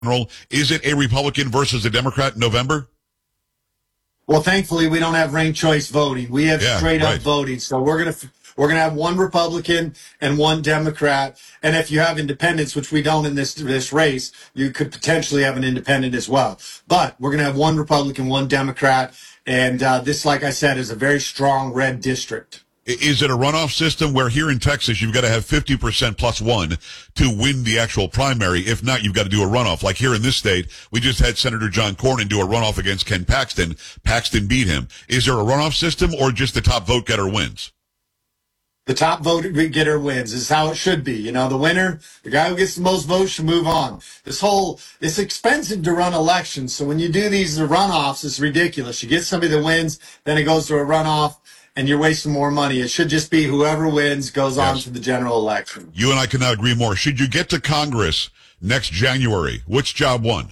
general. Is it a Republican versus a Democrat in November? Well, thankfully, we don't have ranked choice voting. We have straight up voting. So we're gonna have one Republican and one Democrat. And if you have independents, which we don't in this race, you could potentially have an independent as well. But we're gonna have one Republican, one Democrat, and this, like I said, is a very strong red district. Is it a runoff system where here in Texas you've got to have 50% plus one to win the actual primary? If not, you've got to do a runoff. Like here in this state, we just had Senator John Cornyn do a runoff against Ken Paxton. Paxton beat him. Is there a runoff system or just the top vote getter wins? The top vote getter wins. This is how it should be. You know, the winner, the guy who gets the most votes should move on. It's expensive to run elections. So when you do these runoffs, it's ridiculous. You get somebody that wins, then it goes to a runoff, and you're wasting more money. It should just be whoever wins goes on to the general election. You and I cannot agree more. Should you get to Congress next January, which job one?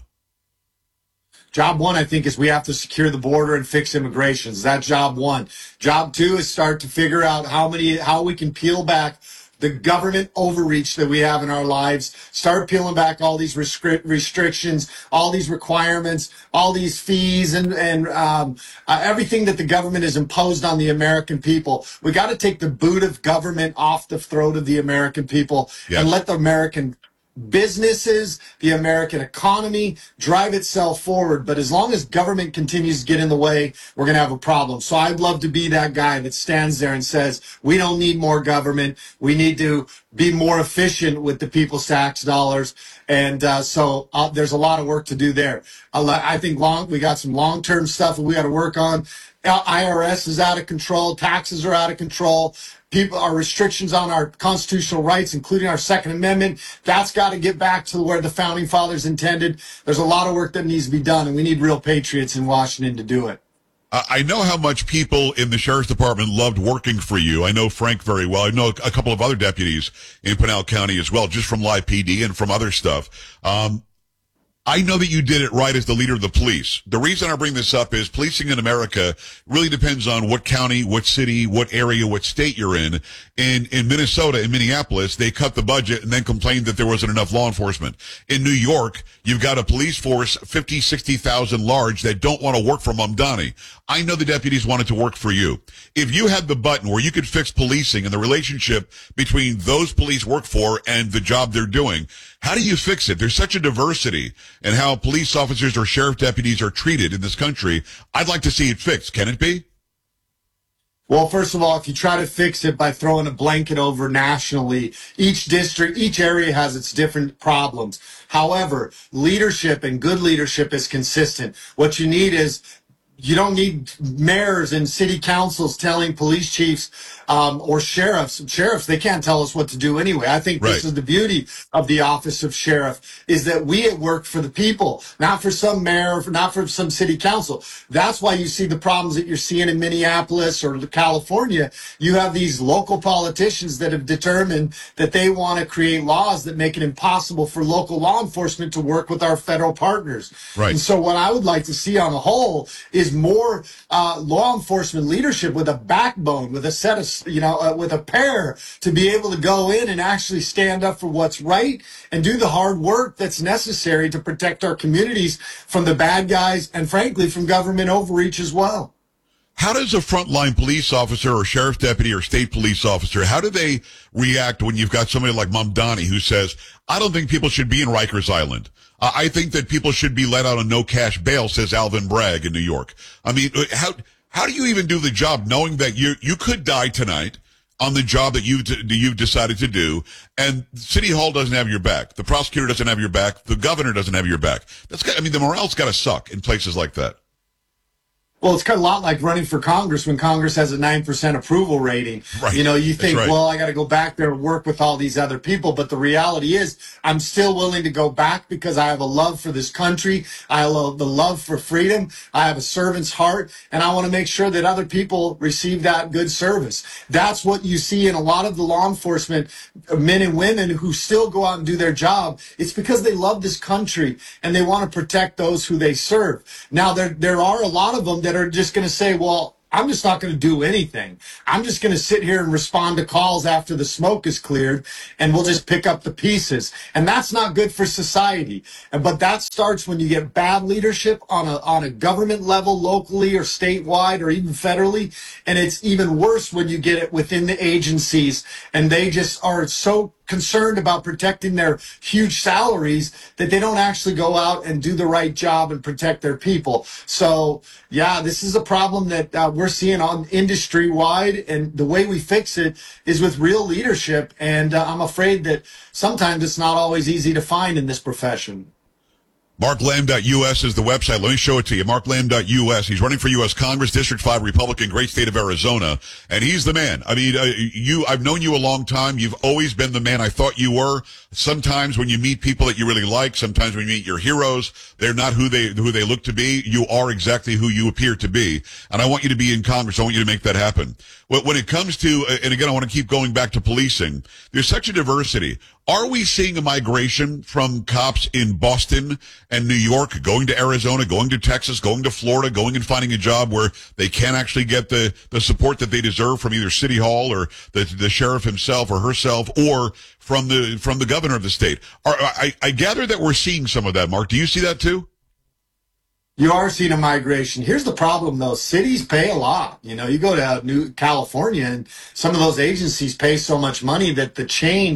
Job one, I think, is we have to secure the border and fix immigration. Is that job one? Job two is start to figure out how we can peel back the government overreach that we have in our lives, start peeling back all these restrictions, all these requirements, all these fees, and everything that the government has imposed on the American people. We got to take the boot of government off the throat of the American people and let the American businesses, the American economy drive itself forward. But as long as government continues to get in the way, we're going to have a problem. So I'd love to be that guy that stands there and says, we don't need more government. We need to be more efficient with the people's tax dollars. And so there's a lot of work to do there. I think we got some long-term stuff that we got to work on. IRS is out of control. Taxes are out of control. Our restrictions on our constitutional rights, including our Second Amendment, that's got to get back to where the founding fathers intended. There's a lot of work that needs to be done, and we need real patriots in Washington to do it. I know how much people in the sheriff's department loved working for you. I know Frank very well. I know a couple of other deputies in Pinal County as well, just from Live PD and from other stuff. I know that you did it right as the leader of the police. The reason I bring this up is policing in America really depends on what county, what city, what area, what state you're in. In Minnesota, in Minneapolis, they cut the budget and then complained that there wasn't enough law enforcement. In New York, you've got a police force, 50, 60,000 large, that don't want to work for Mamdani. I know the deputies wanted to work for you. If you had the button where you could fix policing and the relationship between those police work for and the job they're doing, how do you fix it? There's such a diversity in how police officers or sheriff deputies are treated in this country. I'd like to see it fixed. Can it be? Well, first of all, if you try to fix it by throwing a blanket over nationally, each district, each area has its different problems. However, leadership and good leadership is consistent. What you need is you don't need mayors and city councils telling police chiefs or sheriffs. Sheriffs, they can't tell us what to do anyway. I think this is the beauty of the office of sheriff, is that we work for the people, not for some mayor, not for some city council. That's why you see the problems that you're seeing in Minneapolis or California. You have these local politicians that have determined that they want to create laws that make it impossible for local law enforcement to work with our federal partners. Right. And so what I would like to see on the whole is more law enforcement leadership with a backbone, with a set of, with a pair to be able to go in and actually stand up for what's right and do the hard work that's necessary to protect our communities from the bad guys and, frankly, from government overreach as well. How does a frontline police officer or sheriff's deputy or state police officer, how do they react when you've got somebody like Mamdani who says, I don't think people should be in Rikers Island. I think that people should be let out on no cash bail, says Alvin Bragg in New York. I mean, how do you even do the job knowing that you could die tonight on the job that you've decided to do, and City Hall doesn't have your back, the prosecutor doesn't have your back, the governor doesn't have your back? The morale's got to suck in places like that. Well, it's kind of a lot like running for Congress when Congress has a 9% approval rating. Right. You think, well, I got to go back there and work with all these other people. But the reality is I'm still willing to go back because I have a love for this country. I have the love for freedom. I have a servant's heart, and I want to make sure that other people receive that good service. That's what you see in a lot of the law enforcement men and women who still go out and do their job. It's because they love this country and they want to protect those who they serve. Now, there are a lot of them that are just going to say, well, I'm just not going to do anything. I'm just going to sit here and respond to calls after the smoke is cleared, and we'll just pick up the pieces. And that's not good for society. But that starts when you get bad leadership on a government level, locally or statewide or even federally. And it's even worse when you get it within the agencies, and they just are so concerned about protecting their huge salaries that they don't actually go out and do the right job and protect their people. So, yeah, this is a problem that we're seeing on industry wide, and the way we fix it is with real leadership. And I'm afraid that sometimes it's not always easy to find in this profession. MarkLam.us is the website. Let me show it to you. MarkLam.us. He's running for U.S. Congress, District 5 Republican, great state of Arizona. And he's the man. I mean, I've known you a long time. You've always been the man I thought you were. Sometimes when you meet people that you really like, sometimes when you meet your heroes, they're not who they look to be. You are exactly who you appear to be. And I want you to be in Congress. I want you to make that happen. When it comes to, and again, I want to keep going back to policing, there's such a diversity. Are we seeing a migration from cops in Boston and New York going to Arizona, going to Texas, going to Florida, going and finding a job where they can't actually get the support that they deserve from either City Hall or the sheriff himself or herself or from the governor of the state? I gather that we're seeing some of that, Mark. Do you see that too? You are seeing a migration. Here's the problem, though. Cities pay a lot. You know, you go to New California, and some of those agencies pay so much money that the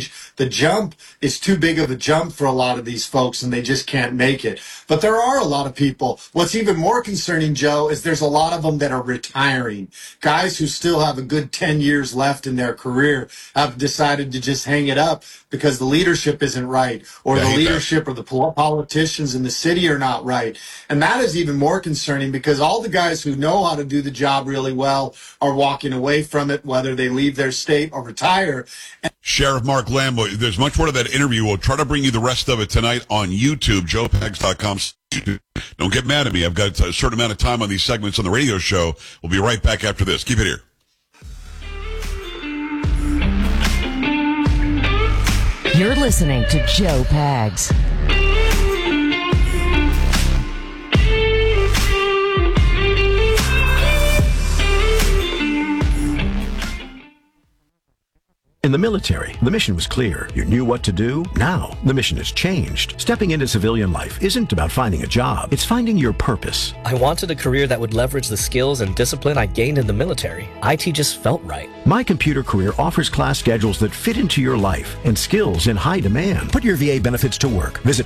jump is too big of a jump for a lot of these folks, and they just can't make it. But there are a lot of people. What's even more concerning, Joe, is there's a lot of them that are retiring. Guys who still have a good 10 years left in their career have decided to just hang it up because the leadership isn't right, or the leadership or the politicians in the city are not right. And that is even more concerning because all the guys who know how to do the job really well are walking away from it, whether they leave their state or retire. Sheriff Mark Lambo, there's much more to that interview. We'll try to bring you the rest of it tonight on YouTube, joepags.com. Don't get mad at me. I've got a certain amount of time on these segments on the radio show. We'll be right back after this. Keep it here. You're listening to Joe Pags. In the military, the mission was clear. You knew what to do. Now, the mission has changed. Stepping into civilian life isn't about finding a job. It's finding your purpose. I wanted a career that would leverage the skills and discipline I gained in the military. IT just felt right. My Computer Career offers class schedules that fit into your life and skills in high demand. Put your VA benefits to work. Visit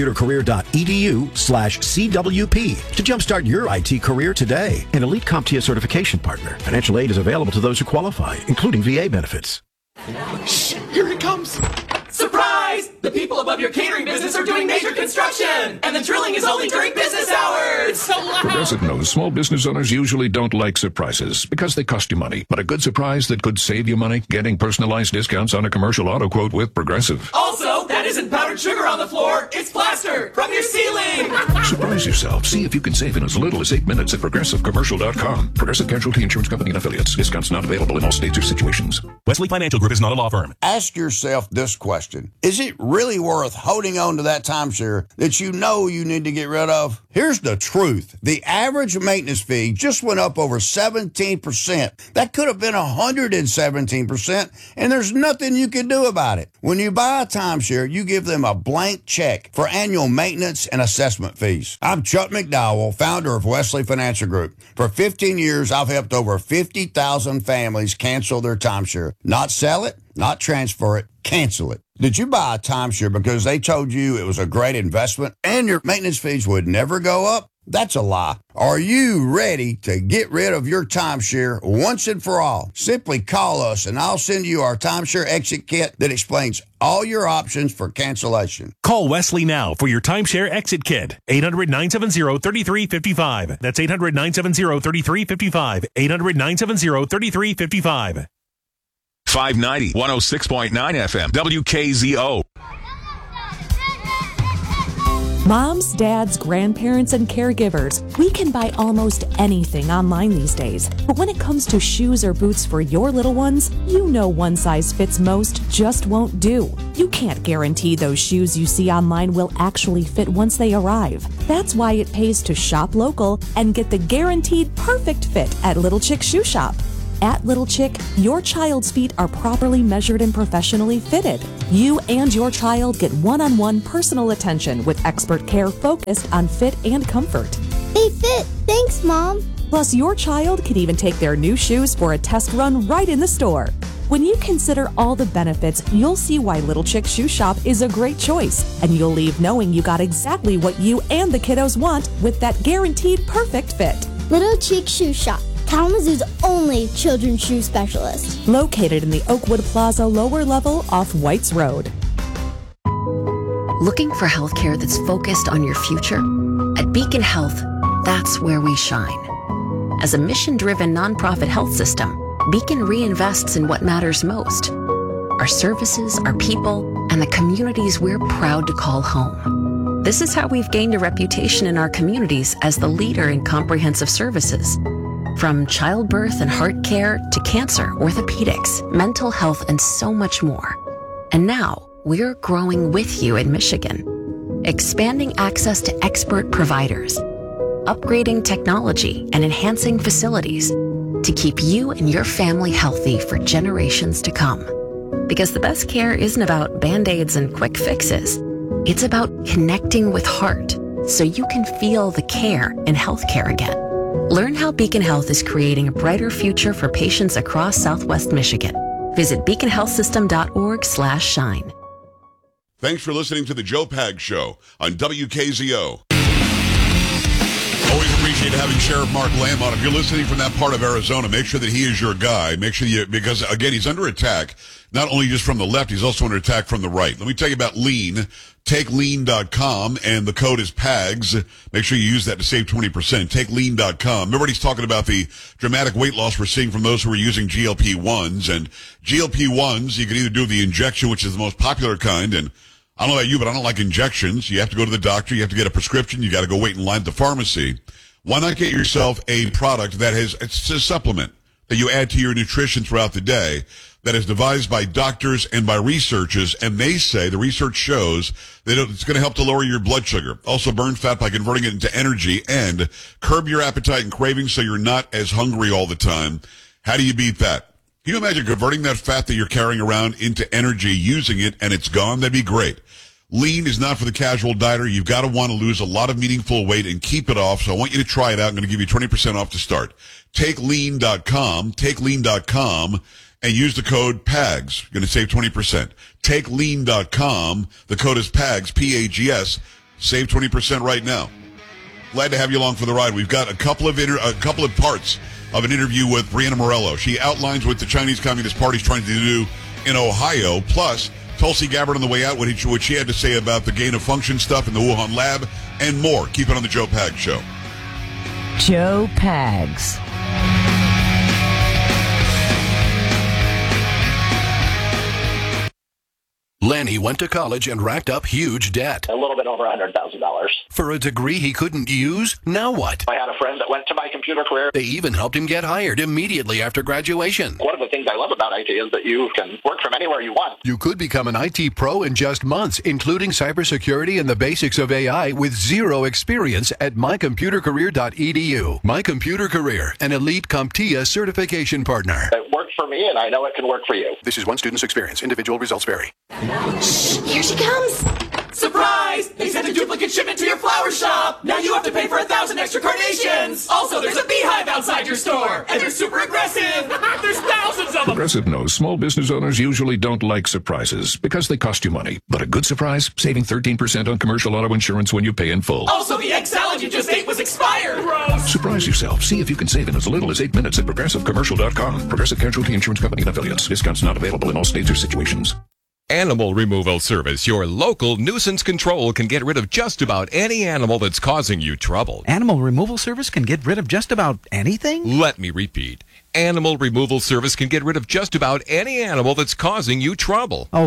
mycomputercareer.edu/CWP to jumpstart your IT career today. An elite CompTIA certification partner. Financial aid is available to those who qualify, including VA benefits. Shh! Here it comes! Surprise! The people above your catering business are doing major construction! And the drilling is only during business hours! So loud! Progressive knows small business owners usually don't like surprises because they cost you money. But a good surprise that could save you money? Getting personalized discounts on a commercial auto quote with Progressive. Also, that isn't powdered sugar on the floor, it's plaster from your ceiling! Surprise yourself. See if you can save in as little as 8 minutes at ProgressiveCommercial.com. Progressive Casualty Insurance Company and Affiliates. Discounts not available in all states or situations. Wesley Financial Group is not a law firm. Ask yourself this question. Is it really worth holding on to that timeshare that you know you need to get rid of? Here's the truth. The average maintenance fee just went up over 17%. That could have been 117%, and there's nothing you can do about it. When you buy a timeshare, you give them a blank check for annual maintenance and assessment fees. I'm Chuck McDowell, founder of Wesley Financial Group. For 15 years, I've helped over 50,000 families cancel their timeshare. Not sell it, not transfer it, cancel it. Did you buy a timeshare because they told you it was a great investment and your maintenance fees would never go up? That's a lie. Are you ready to get rid of your timeshare once and for all? Simply call us and I'll send you our timeshare exit kit that explains all your options for cancellation. Call Wesley now for your timeshare exit kit. 800-970-3355. That's 800-970-3355. 800-970-3355. 590, 106.9 FM, WKZO. Moms, dads, grandparents, and caregivers, we can buy almost anything online these days. But when it comes to shoes or boots for your little ones, you know one size fits most just won't do. You can't guarantee those shoes you see online will actually fit once they arrive. That's why it pays to shop local and get the guaranteed perfect fit at Little Chick Shoe Shop. At Little Chick, your child's feet are properly measured and professionally fitted. You and your child get one-on-one personal attention with expert care focused on fit and comfort. They fit. Thanks, Mom. Plus, your child can even take their new shoes for a test run right in the store. When you consider all the benefits, you'll see why Little Chick Shoe Shop is a great choice, and you'll leave knowing you got exactly what you and the kiddos want with that guaranteed perfect fit. Little Chick Shoe Shop, Kalamazoo's only children's shoe specialist. Located in the Oakwood Plaza lower level off Whites Road. Looking for healthcare that's focused on your future? At Beacon Health, that's where we shine. As a mission-driven nonprofit health system, Beacon reinvests in what matters most: our services, our people, and the communities we're proud to call home. This is how we've gained a reputation in our communities as the leader in comprehensive services. From childbirth and heart care to cancer, orthopedics, mental health, and so much more. And now, we're growing with you in Michigan, expanding access to expert providers, upgrading technology, and enhancing facilities to keep you and your family healthy for generations to come. Because the best care isn't about Band-Aids and quick fixes. It's about connecting with heart so you can feel the care in healthcare again. Learn how Beacon Health is creating a brighter future for patients across Southwest Michigan. Visit beaconhealthsystem.org/shine. Thanks for listening to the Joe Pags Show on WKZO. Always appreciate having Sheriff Mark Lamb on. If you're listening from that part of Arizona, make sure that he is your guy. Make sure because again, he's under attack, not only just from the left, he's also under attack from the right. Let me tell you about Lean. Take lean.com, and the code is PAGS. Make sure you use that to save 20%. Take lean.com. Everybody's talking about the dramatic weight loss we're seeing from those who are using GLP-1s. And GLP-1s, you can either do the injection, which is the most popular kind, and I don't know about you, but I don't like injections. You have to go to the doctor. You have to get a prescription. You got to go wait in line at the pharmacy. Why not get yourself a product that it's a supplement that you add to your nutrition throughout the day that is devised by doctors and by researchers, and they say, the research shows that it's going to help to lower your blood sugar, also burn fat by converting it into energy, and curb your appetite and cravings so you're not as hungry all the time. How do you beat that? Can you imagine converting that fat that you're carrying around into energy, using it, and it's gone? That'd be great. Lean is not for the casual dieter. You've got to want to lose a lot of meaningful weight and keep it off, so I want you to try it out. I'm going to give you 20% off to start. TakeLean.com, and use the code PAGS. You're going to save 20%. TakeLean.com. The code is PAGS, P-A-G-S. Save 20% right now. Glad to have you along for the ride. We've got a couple of parts of an interview with Brianna Morello. She outlines what the Chinese Communist Party is trying to do in Ohio, plus Tulsi Gabbard on the way out, what she had to say about the gain of function stuff in the Wuhan lab, and more. Keep it on the Joe Pags Show. Joe Pags. Lenny went to college and racked up huge debt. A little bit over $100,000. For a degree he couldn't use? Now what? I had a friend that went to my computer career. They even helped him get hired immediately after graduation. One of the things I love about IT is that you can work from anywhere you want. You could become an IT pro in just months, including cybersecurity and the basics of AI with zero experience at mycomputercareer.edu. My Computer Career, an elite CompTIA certification partner. It worked for me, and I know it can work for you. This is one student's experience. Individual results vary. Shh, here she comes. Surprise! They sent a duplicate shipment to your flower shop. Now you have to pay for 1,000 extra carnations. Also, there's a beehive outside your store, and they're super aggressive. There's thousands of them. Progressive knows small business owners usually don't like surprises because they cost you money. But a good surprise, saving 13% on commercial auto insurance when you pay in full. Also, the egg salad you just ate was expired. Gross. Surprise yourself. See if you can save in as little as 8 minutes at ProgressiveCommercial.com. Progressive Casualty Insurance Company and affiliates. Discounts not available in all states or situations. Animal Removal Service, your local nuisance control, can get rid of just about any animal that's causing you trouble. Animal Removal Service can get rid of just about anything? Let me repeat. Animal Removal Service can get rid of just about any animal that's causing you trouble. Okay,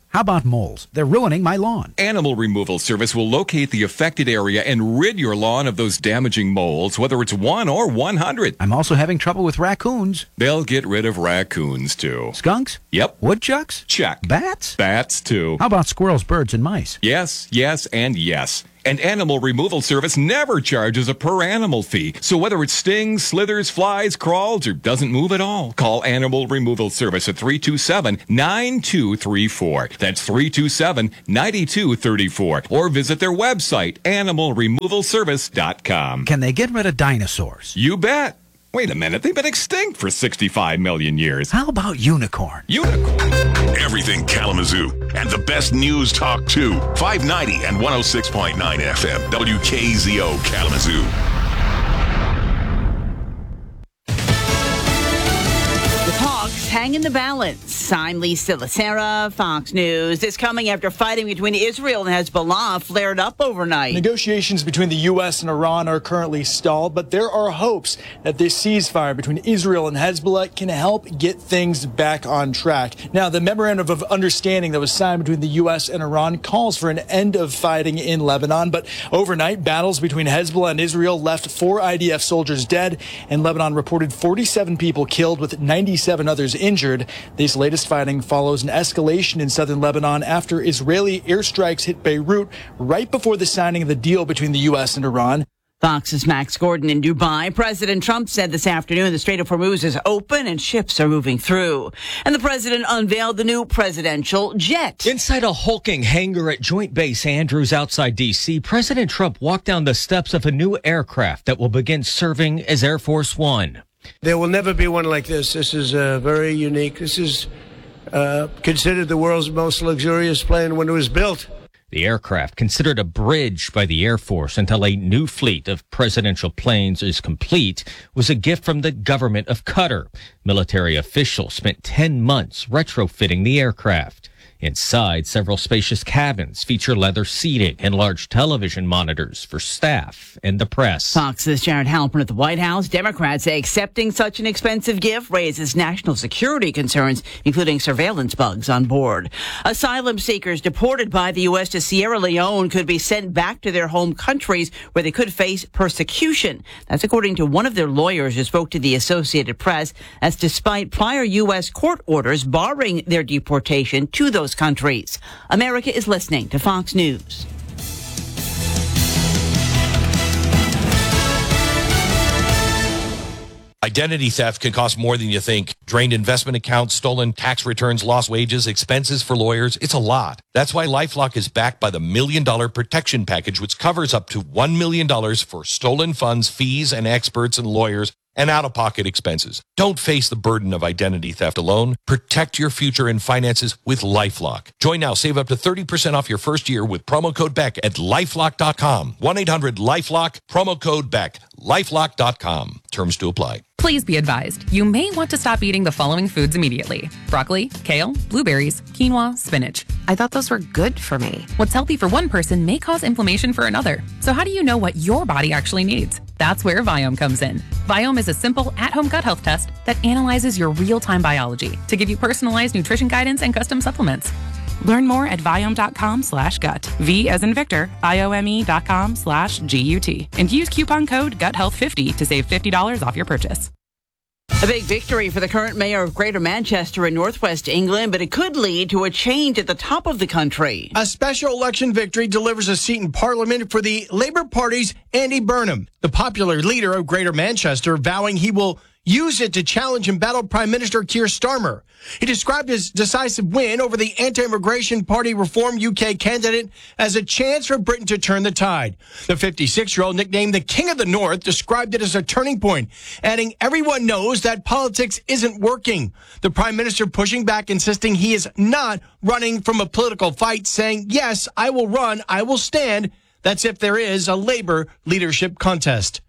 How about moles? They're ruining my lawn. Animal Removal Service will locate the affected area and rid your lawn of those damaging moles, whether it's 1 or 100. I'm also having trouble with raccoons. They'll get rid of raccoons, too. Skunks? Yep. Woodchucks? Check. Bats? Bats, too. How about squirrels, birds, and mice? Yes, yes, and yes. And Animal Removal Service never charges a per-animal fee. So whether it stings, slithers, flies, crawls, or doesn't move at all, call Animal Removal Service at 327-9234. That's 327-9234. Or visit their website, animalremovalservice.com. Can they get rid of dinosaurs? You bet. Wait a minute, they've been extinct for 65 million years. How about unicorn? Everything Kalamazoo and the best news talk too. 590 and 106.9 FM. WKZO Kalamazoo. The talks hang in the balance. I'm Lisa Lacera, Fox News. This coming after fighting between Israel and Hezbollah flared up overnight. Negotiations between the U.S. and Iran are currently stalled, but there are hopes that this ceasefire between Israel and Hezbollah can help get things back on track. Now, the memorandum of understanding that was signed between the U.S. and Iran calls for an end of fighting in Lebanon, but overnight, battles between Hezbollah and Israel left 4 IDF soldiers dead, and Lebanon reported 47 people killed with 97 others injured. This latest fighting follows an escalation in southern Lebanon after Israeli airstrikes hit Beirut right before the signing of the deal between the U.S. and Iran. Fox's Max Gordon in Dubai. President Trump said this afternoon the Strait of Hormuz is open and ships are moving through. And the president unveiled the new presidential jet. Inside a hulking hangar at Joint Base Andrews outside D.C., President Trump walked down the steps of a new aircraft that will begin serving as Air Force One. There will never be one like this. This is very unique. This is considered the world's most luxurious plane when it was built. The aircraft, considered a bridge by the Air Force until a new fleet of presidential planes is complete, was a gift from the government of Qatar. Military officials spent 10 months retrofitting the aircraft. Inside, several spacious cabins feature leather seating and large television monitors for staff and the press. Fox's Jared Halpern at the White House. Democrats say accepting such an expensive gift raises national security concerns, including surveillance bugs on board. Asylum seekers deported by the U.S. to Sierra Leone could be sent back to their home countries where they could face persecution. That's according to one of their lawyers who spoke to the Associated Press, as despite prior U.S. court orders barring their deportation to those countries. America is listening to Fox News. Identity theft can cost more than you think. Drained investment accounts, stolen tax returns, lost wages, expenses for lawyers. It's a lot. That's why LifeLock is backed by the $1 Million Protection Package, which covers up to $1 million for stolen funds, fees, and experts and lawyers, and out-of-pocket expenses. Don't face the burden of identity theft alone. Protect your future and finances with LifeLock. Join now. Save up to 30% off your first year with promo code BECK at LifeLock.com. 1-800-LifeLock, promo code BECK. LifeLock.com. Terms to apply. Please be advised, you may want to stop eating the following foods immediately. Broccoli, kale, blueberries, quinoa, spinach. I thought those were good for me. What's healthy for one person may cause inflammation for another. So how do you know what your body actually needs? That's where Viome comes in. Viome is a simple at-home gut health test that analyzes your real-time biology to give you personalized nutrition guidance and custom supplements. Learn more at Viome.com/gut. V as in Victor, IOME.com/GUT. And use coupon code GUTHEALTH50 to save $50 off your purchase. A big victory for the current mayor of Greater Manchester in northwest England, but it could lead to a change at the top of the country. A special election victory delivers a seat in Parliament for the Labour Party's Andy Burnham, the popular leader of Greater Manchester, vowing he will use it to challenge and battle Prime Minister Keir Starmer. He described his decisive win over the anti-immigration party Reform UK candidate as a chance for Britain to turn the tide. The 56-year-old, nicknamed the King of the North, described it as a turning point, adding, "Everyone knows that politics isn't working." The Prime Minister pushing back, insisting he is not running from a political fight, saying, "Yes, I will run, I will stand. That's if there is a Labour leadership contest."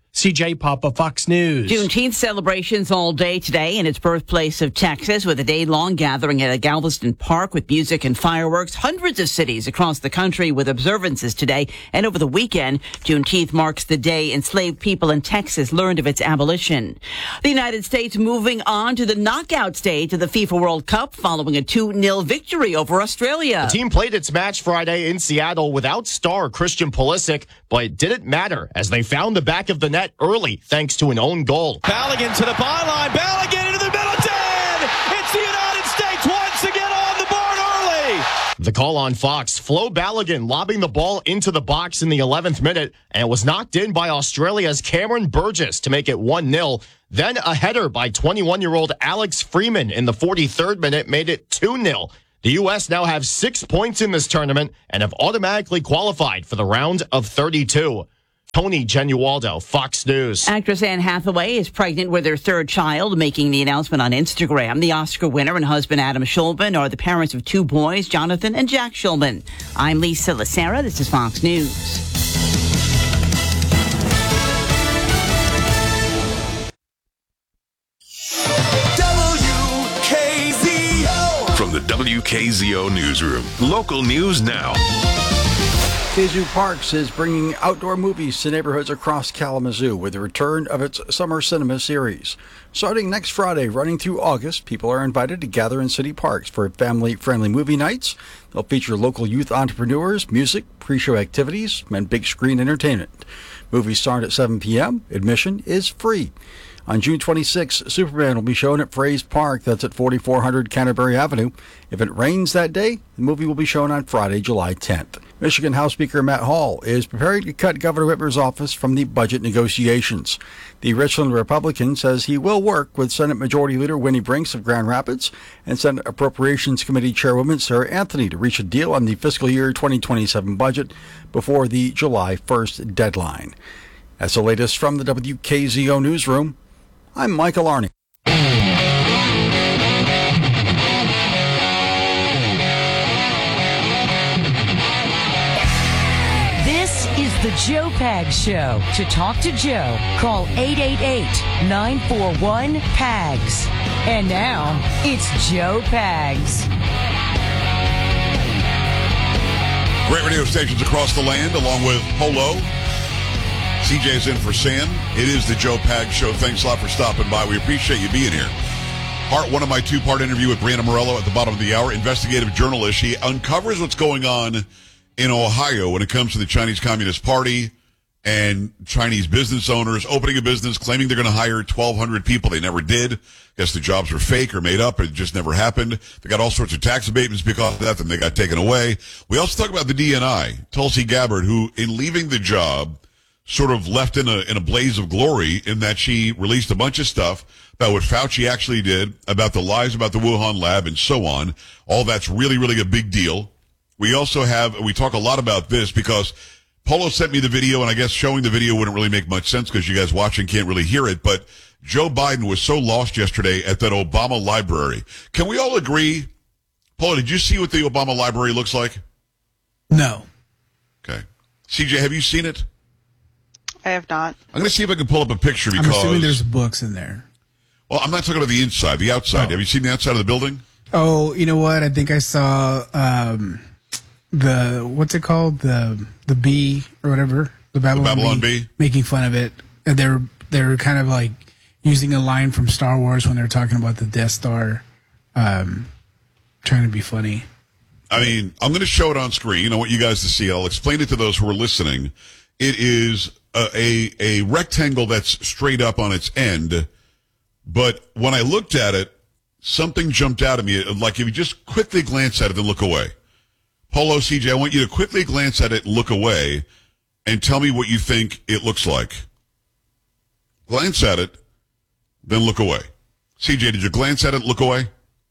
CJ Papa, Fox News. Juneteenth celebrations all day today in its birthplace of Texas, with a day-long gathering at Galveston Park with music and fireworks. Hundreds of cities across the country with observances today and over the weekend. Juneteenth marks the day enslaved people in Texas learned of its abolition. The United States moving on to the knockout stage of the FIFA World Cup following a 2-0 victory over Australia. The team played its match Friday in Seattle without star Christian Pulisic, but it didn't matter as they found the back of the net early thanks to an own goal. Balogun to the byline. Balogun into the middle. 10! It's the United States once again on the board early. The call on Fox, Flo Balogun lobbing the ball into the box in the 11th minute, and it was knocked in by Australia's Cameron Burgess to make it 1-0. Then a header by 21-year-old Alex Freeman in the 43rd minute made it 2-0. The U.S. now have 6 points in this tournament and have automatically qualified for the round of 32. Tony Genualdo, Fox News. Actress Anne Hathaway is pregnant with her third child, making the announcement on Instagram. The Oscar winner and husband Adam Shulman are the parents of 2 boys, Jonathan and Jack Shulman. I'm Lisa Lacera. This is Fox News. From the WKZO Newsroom, local news now. KZoo Parks is bringing outdoor movies to neighborhoods across Kalamazoo with the return of its Summer Cinema series. Starting next Friday, running through August, people are invited to gather in city parks for family-friendly movie nights. They'll feature local youth entrepreneurs, music, pre-show activities, and big screen entertainment. Movies start at 7 p.m. Admission is free. On June 26, Superman will be shown at Fraze Park. That's at 4400 Canterbury Avenue. If it rains that day, the movie will be shown on Friday, July 10th. Michigan House Speaker Matt Hall is preparing to cut Governor Whitmer's office from the budget negotiations. The Richland Republican says he will work with Senate Majority Leader Winnie Brinks of Grand Rapids and Senate Appropriations Committee Chairwoman Sarah Anthony to reach a deal on the fiscal year 2027 budget before the July 1st deadline. That's the latest from the WKZO Newsroom. I'm Michael Arney. This is the Joe Pags Show. To talk to Joe, call 888-941-PAGS. And now, it's Joe Pags. Great radio stations across the land, along with Polo. CJ's in for Sam. It is the Joe Pags Show. Thanks a lot for stopping by. We appreciate you being here. Part 1 of my 2-part interview with Brianna Morello at the bottom of the hour. Investigative journalist. She uncovers what's going on in Ohio when it comes to the Chinese Communist Party and Chinese business owners opening a business, claiming they're going to hire 1,200 people. They never did. Guess the jobs were fake or made up. It just never happened. They got all sorts of tax abatements because of that, and they got taken away. We also talk about the DNI, Tulsi Gabbard, who, in leaving the job, sort of left in a blaze of glory in that she released a bunch of stuff about what Fauci actually did, about the lies about the Wuhan lab, and so on. All that's really, really a big deal. We also we talk a lot about this because Polo sent me the video, and I guess showing the video wouldn't really make much sense because you guys watching can't really hear it, but Joe Biden was so lost yesterday at that Obama library. Can we all agree? Polo, did you see what the Obama library looks like? No. Okay. CJ, have you seen it? I have not. I'm going to see if I can pull up a picture because... I'm assuming there's books in there. Well, I'm not talking about the inside, the outside. Oh. Have you seen the outside of the building? Oh, you know what? I think I saw what's it called? The Bee or whatever. The Babylon Bee? Making fun of it. And they're kind of like using a line from Star Wars when they're talking about the Death Star, trying to be funny. I mean, I'm going to show it on screen. I want you guys to see. I'll explain it to those who are listening. It is a rectangle that's straight up on its end, but when I looked at it, something jumped out at me. Like if you just quickly glance at it and look away. Polo, CJ, I want you to quickly glance at it, look away, and tell me what you think it looks like. Glance at it, then look away. CJ, did you glance at it, look away?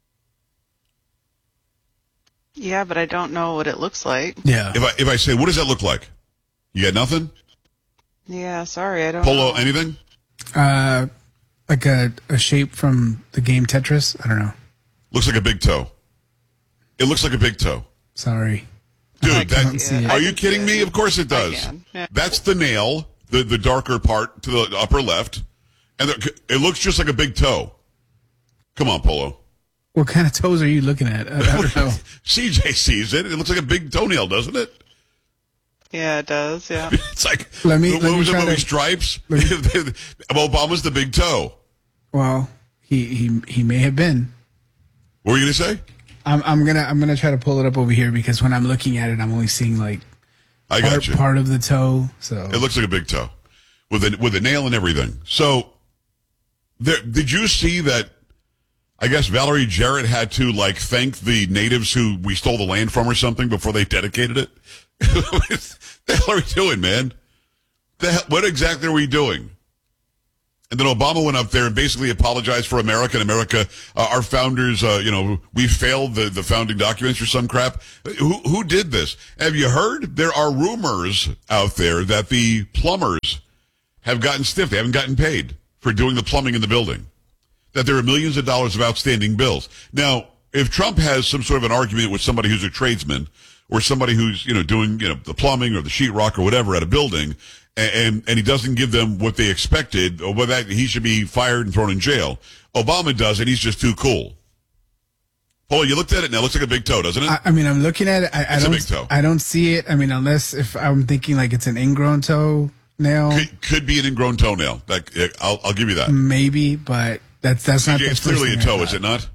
Yeah, but I don't know what it looks like. Yeah. If I say, what does that look like? You got nothing? Yeah, sorry, I don't Polo, know. anything? Like a shape from the game Tetris? I don't know. Looks like a big toe. It looks like a big toe. Sorry. Dude, are you kidding me? Of course it does. Yeah. That's the nail the darker part to the upper left, and it looks just like a big toe. Come on, Polo. What kind of toes are you looking at? I don't know. CJ sees it. It looks like a big toenail, doesn't it? Yeah, it does. Yeah. It's like, let me was the try movie to- Stripes? Obama's the big toe. Well, he may have been. What were you going to say? I'm gonna try to pull it up over here because when I'm looking at it, I'm only seeing like I got you. part of the toe. So It looks like a big toe with a nail and everything. So, did you see that? I guess Valerie Jarrett had to thank the natives who we stole the land from or something before they dedicated it. What the hell are we doing, man? What exactly are we doing? And then Obama went up there and basically apologized for America. And America, our founders, we failed the founding documents or some crap. Who did this? Have you heard? There are rumors out there that the plumbers have gotten stiff. They haven't gotten paid for doing the plumbing in the building. That there are millions of dollars of outstanding bills. Now, if Trump has some sort of an argument with somebody who's a tradesman or somebody who's, doing, the plumbing or the sheetrock or whatever at a building, and he doesn't give them what they expected, or that he should be fired and thrown in jail. Obama does, and he's just too cool. Paul, you looked at it now. It looks like a big toe, doesn't it? I mean, I'm looking at it. It's a big toe. I don't see it. I mean, unless if I'm thinking like it's an ingrown toe nail. Could be an ingrown toenail. I'll give you that. Maybe, but that's not. It's clearly a toe, is it not?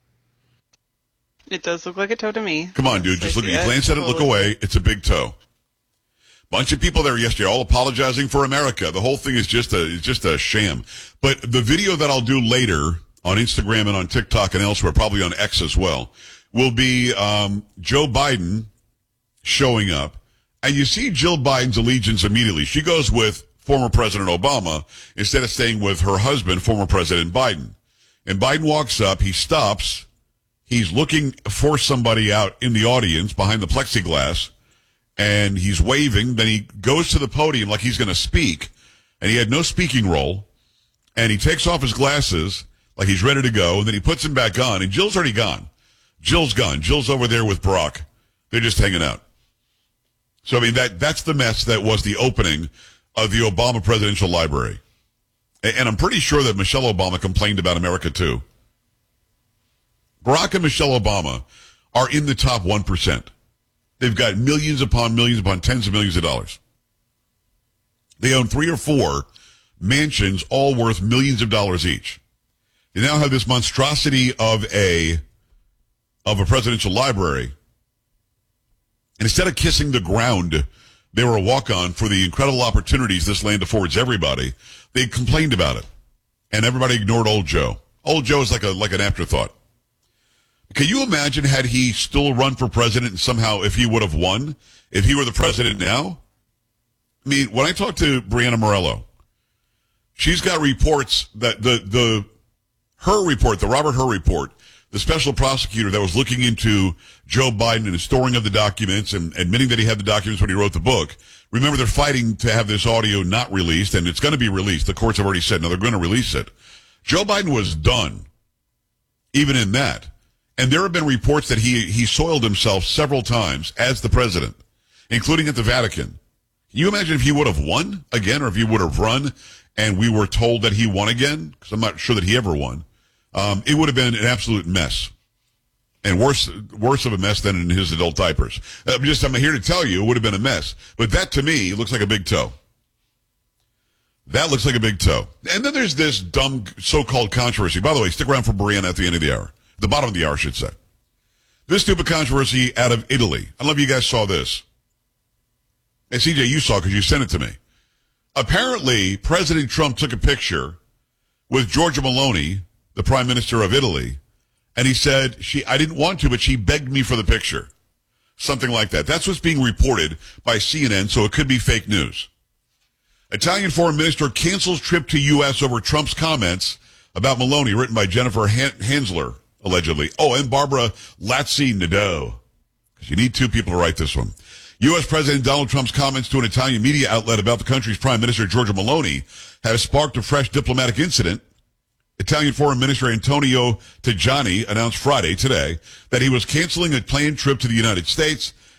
It does look like a toe to me. Come on, dude. Just look. You glance at it, look away. It's a big toe. Bunch of people there yesterday, all apologizing for America. The whole thing is just a sham. But the video that I'll do later on Instagram and on TikTok and elsewhere, probably on X as well, will be Joe Biden showing up. And you see Jill Biden's allegiance immediately. She goes with former President Obama instead of staying with her husband, former President Biden. And Biden walks up. He stops. He's looking for somebody out in the audience behind the plexiglass. And he's waving. Then he goes to the podium like he's going to speak. And he had no speaking role. And he takes off his glasses like he's ready to go. And then he puts them back on. And Jill's already gone. Jill's gone. Jill's over there with Barack. They're just hanging out. So, I mean, that's the mess that was the opening of the Obama Presidential Library. And I'm pretty sure that Michelle Obama complained about America, too. Barack and Michelle Obama are in the top 1%. They've got millions upon tens of millions of dollars. They own 3 or 4 mansions, all worth millions of dollars each. They now have this monstrosity of a presidential library. And instead of kissing the ground they were a walk-on for the incredible opportunities this land affords everybody, they complained about it. And everybody ignored old Joe. Old Joe is like an afterthought. Can you imagine had he still run for president and somehow if he would have won, if he were the president now? I mean, when I talked to Brianna Morello, she's got reports that the Robert Hur report, the special prosecutor that was looking into Joe Biden and his storing of the documents and admitting that he had the documents when he wrote the book. Remember, they're fighting to have this audio not released, and it's going to be released. The courts have already said, no, they're going to release it. Joe Biden was done, even in that. And there have been reports that he soiled himself several times as the president, including at the Vatican. Can you imagine if he would have won again, or if he would have run and we were told that he won again? Because I'm not sure that he ever won. It would have been an absolute mess. And worse of a mess than in his adult diapers. I'm here to tell you, it would have been a mess. But that, to me, looks like a big toe. That looks like a big toe. And then there's this dumb so-called controversy. By the way, stick around for Brianna at the end of the hour. The bottom of the hour, I should say. This stupid controversy out of Italy. I don't know if you guys saw this. And CJ, you saw because you sent it to me. Apparently, President Trump took a picture with Giorgia Meloni, the Prime Minister of Italy, and he said, I didn't want to, but she begged me for the picture. Something like that. That's what's being reported by CNN, so it could be fake news. Italian Foreign Minister cancels trip to U.S. over Trump's comments about Meloni, written by Jennifer Hansler, allegedly. Oh, and Barbara Lazzi-Nadeau. Because you need 2 people to write this one. U.S. President Donald Trump's comments to an Italian media outlet about the country's Prime Minister, Giorgia Meloni, have sparked a fresh diplomatic incident. Italian Foreign Minister Antonio Tajani announced Friday, today, that he was canceling a planned trip to the United States,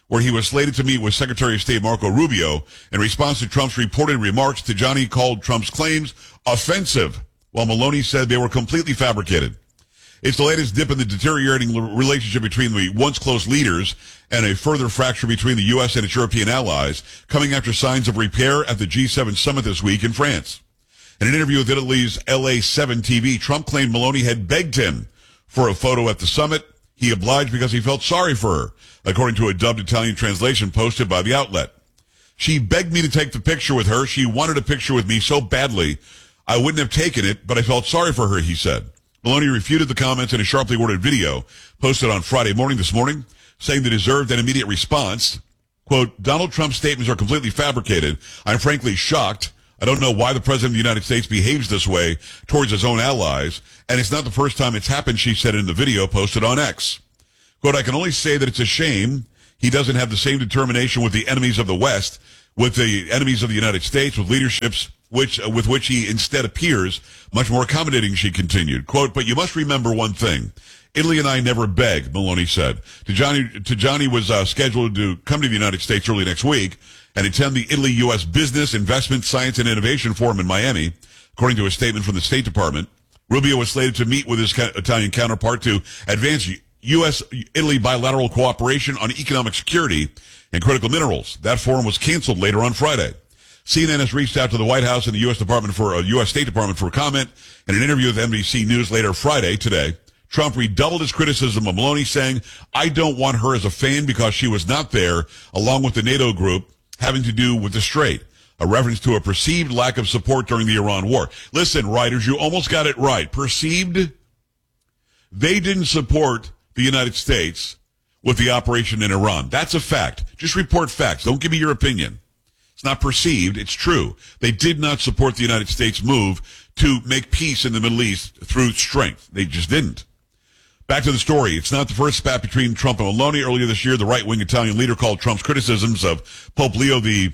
where he was slated to meet with Secretary of State Marco Rubio in response to Trump's reported remarks. Tajani called Trump's claims offensive, while Maloney said they were completely fabricated. It's the latest dip in the deteriorating relationship between the once close leaders and a further fracture between the U.S. and its European allies, coming after signs of repair at the G7 summit this week in France. In an interview with Italy's LA7 TV, Trump claimed Maloney had begged him for a photo at the summit. He obliged because he felt sorry for her, according to a dubbed Italian translation posted by the outlet. She begged me to take the picture with her. She wanted a picture with me so badly, I wouldn't have taken it, but I felt sorry for her, he said. Maloney refuted the comments in a sharply worded video posted on Friday morning this morning, saying they deserved an immediate response. Quote, Donald Trump's statements are completely fabricated. I'm frankly shocked. I don't know why the President of the United States behaves this way towards his own allies, and it's not the first time it's happened, she said in the video posted on X. Quote, I can only say that it's a shame he doesn't have the same determination with the enemies of the West, with the enemies of the United States, with leaderships with which he instead appears much more accommodating, she continued. Quote, but you must remember one thing. Italy and I never beg, Maloney said. Tajani was scheduled to come to the United States early next week and attend the Italy-U.S. Business, Investment, Science, and Innovation Forum in Miami, according to a statement from the State Department. Rubio was slated to meet with his Italian counterpart to advance U.S.-Italy bilateral cooperation on economic security and critical minerals. That forum was canceled later on Friday. CNN has reached out to the White House and the U.S. State Department for comment. In an interview with NBC News later Friday today, Trump redoubled his criticism of Maloney, saying, I don't want her as a fan because she was not there, along with the NATO group, having to do with the Strait, a reference to a perceived lack of support during the Iran war. Listen, writers, you almost got it right. Perceived? They didn't support the United States with the operation in Iran. That's a fact. Just report facts. Don't give me your opinion. It's not perceived. It's true. They did not support the United States' move to make peace in the Middle East through strength. They just didn't. Back to the story. It's not the first spat between Trump and Maloney. Earlier this year, the right-wing Italian leader called Trump's criticisms of Pope Leo the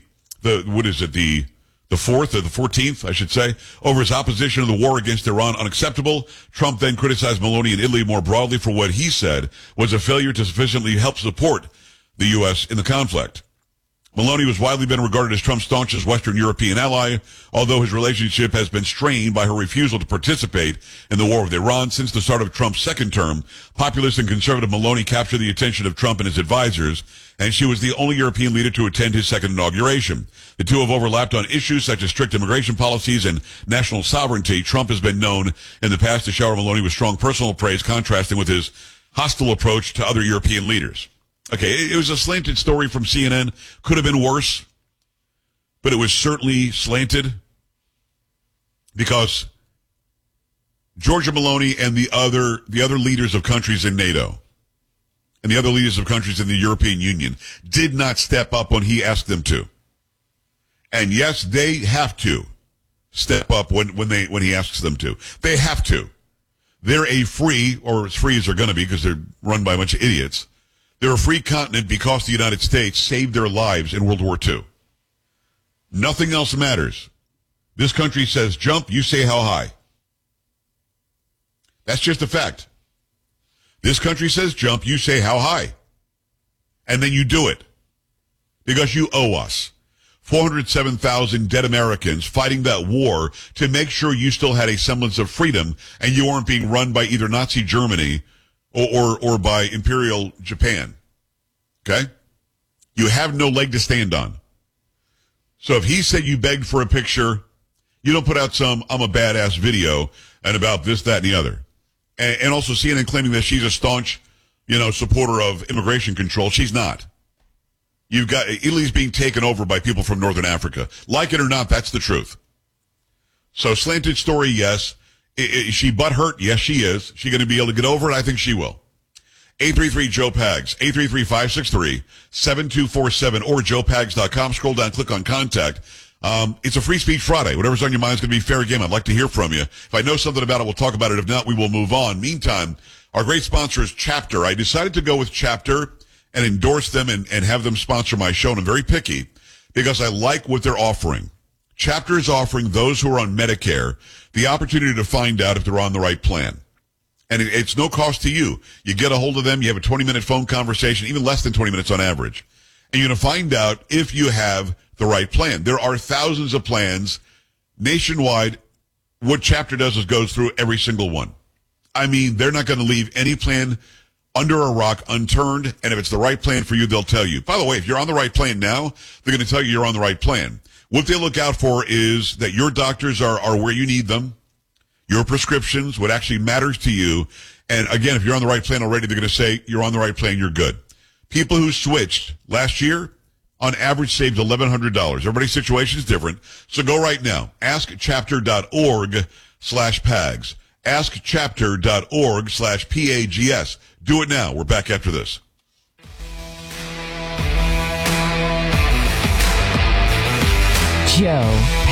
4th or the 14th, I should say, over his opposition to the war against Iran unacceptable. Trump then criticized Maloney and Italy more broadly for what he said was a failure to sufficiently help support the U.S. in the conflict. Maloney has widely been regarded as Trump's staunchest Western European ally, although his relationship has been strained by her refusal to participate in the war with Iran since the start of Trump's second term. Populist and conservative Maloney captured the attention of Trump and his advisors, and she was the only European leader to attend his second inauguration. The two have overlapped on issues such as strict immigration policies and national sovereignty. Trump has been known in the past to shower Maloney with strong personal praise, contrasting with his hostile approach to other European leaders. Okay, it was a slanted story from CNN. Could have been worse, but it was certainly slanted because Giorgia Maloney and the other leaders of countries in NATO and the other leaders of countries in the European Union did not step up when he asked them to. And yes, they have to step up when he asks them to. They have to. They're a free, or as free as they're going to be because they're run by a bunch of idiots. They're a free continent because the United States saved their lives in World War II. Nothing else matters. This country says jump, you say how high. That's just a fact. This country says jump, you say how high. And then you do it. Because you owe us. 407,000 dead Americans fighting that war to make sure you still had a semblance of freedom and you weren't being run by either Nazi Germany or by Imperial Japan. Okay? You have no leg to stand on. So if he said you begged for a picture, you don't put out some I'm a badass video and about this, that, and the other. And also CNN claiming that she's a staunch, supporter of immigration control. She's not. You've got Italy's being taken over by people from Northern Africa. Like it or not, that's the truth. So slanted story, yes. Is she butthurt? Yes, she is. She going to be able to get over it? I think she will. 833-JOE-PAGS, 833-563-7247 or joepags.com. Scroll down, click on contact. It's a Free Speech Friday. Whatever's on your mind is going to be fair game. I'd like to hear from you. If I know something about it, we'll talk about it. If not, we will move on. Meantime, our great sponsor is Chapter. I decided to go with Chapter and endorse them and have them sponsor my show. And I'm very picky because I like what they're offering. Chapter is offering those who are on Medicare the opportunity to find out if they're on the right plan. And it's no cost to you. You get a hold of them. You have a 20-minute phone conversation, even less than 20 minutes on average. And you're going to find out if you have the right plan. There are thousands of plans nationwide. What Chapter does is goes through every single one. I mean, they're not going to leave any plan under a rock unturned, and if it's the right plan for you, they'll tell you. By the way, if you're on the right plan now, they're going to tell you you're on the right plan. What they look out for is that your doctors are where you need them, your prescriptions, what actually matters to you. And again, if you're on the right plan already, they're going to say you're on the right plan, you're good. People who switched last year, on average, saved $1,100. Everybody's situation is different. So go right now. AskChapter.org/PAGS. AskChapter.org/PAGS. Do it now. We're back after this. Joe